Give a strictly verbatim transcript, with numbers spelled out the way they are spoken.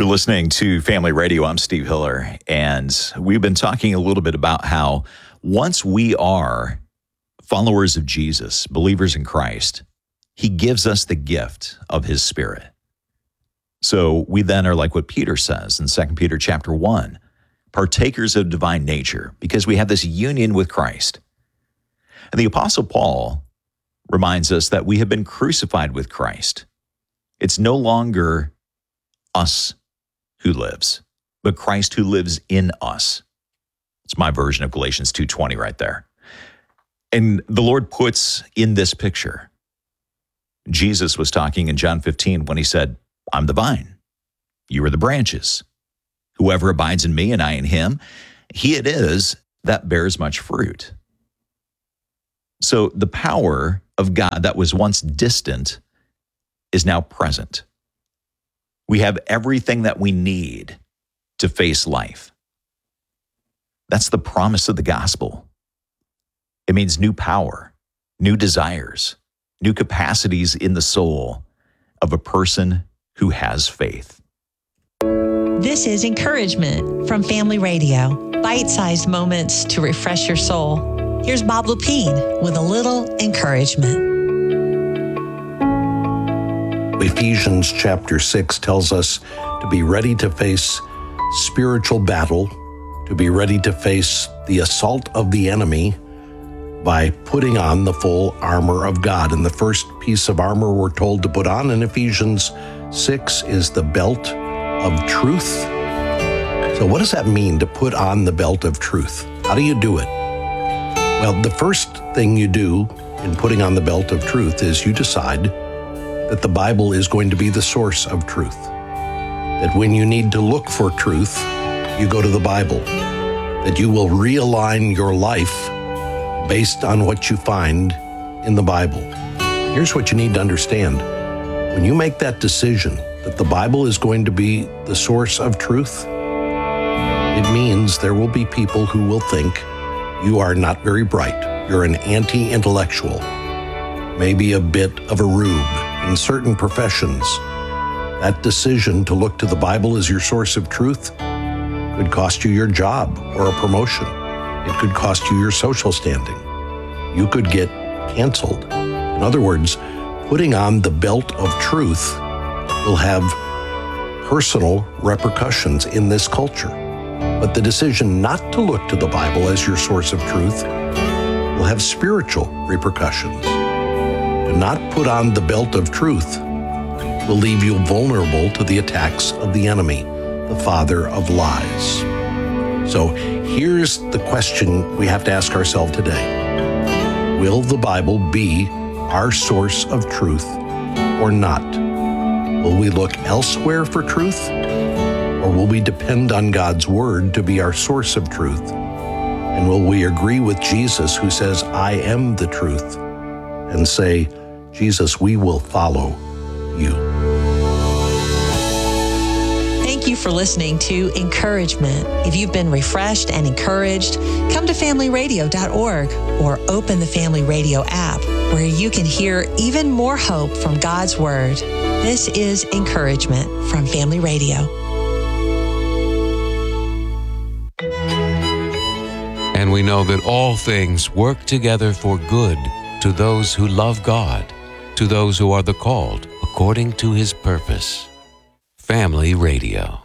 You're listening to Family Radio. I'm Steve Hiller, and we've been talking a little bit about how once we are followers of Jesus, believers in Christ, he gives us the gift of his Spirit. So we then are like what Peter says in Second Peter chapter one, partakers of divine nature, because we have this union with Christ. And the Apostle Paul reminds us that we have been crucified with Christ. It's no longer us who lives, but Christ who lives in us. It's my version of Galatians two twenty right there. And the Lord puts in this picture. Jesus was talking in John fifteen when he said, I'm the vine, you are the branches. Whoever abides in me and I in him, he it is that bears much fruit. So the power of God that was once distant is now present. We have everything that we need to face life. That's the promise of the gospel. It means new power, new desires, new capacities in the soul of a person who has faith. This is Encouragement from Family Radio. Bite-sized moments to refresh your soul. Here's Bob Lepine with a little encouragement. Ephesians chapter six tells us to be ready to face spiritual battle, to be ready to face the assault of the enemy by putting on the full armor of God. And the first piece of armor we're told to put on in Ephesians six is the belt of truth. So what does that mean, to put on the belt of truth? How do you do it? Well, the first thing you do in putting on the belt of truth is you decide that the Bible is going to be the source of truth. That when you need to look for truth, you go to the Bible. That you will realign your life based on what you find in the Bible. Here's what you need to understand. When you make that decision that the Bible is going to be the source of truth, it means there will be people who will think you are not very bright. You're an anti-intellectual, maybe a bit of a rube. In certain professions, that decision to look to the Bible as your source of truth could cost you your job or a promotion. It could cost you your social standing. You could get canceled. In other words, putting on the belt of truth will have personal repercussions in this culture. But the decision not to look to the Bible as your source of truth will have spiritual repercussions. To not put on the belt of truth will leave you vulnerable to the attacks of the enemy, the father of lies. So here's the question we have to ask ourselves today. Will the Bible be our source of truth or not? Will we look elsewhere for truth, or will we depend on God's word to be our source of truth? And will we agree with Jesus, who says, I am the truth, and say, Jesus, we will follow you. Thank you for listening to Encouragement. If you've been refreshed and encouraged, come to family radio dot org or open the Family Radio app, where you can hear even more hope from God's Word. This is Encouragement from Family Radio. And we know that all things work together for good to those who love God, to those who are the called according to his purpose. Family Radio.